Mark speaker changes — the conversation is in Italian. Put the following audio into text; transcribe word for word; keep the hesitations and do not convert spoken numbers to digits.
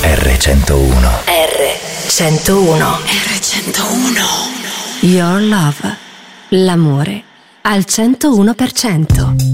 Speaker 1: erre centouno.
Speaker 2: erre centouno.
Speaker 3: erre centouno.
Speaker 2: Your Love. L'amore al centouno per cento.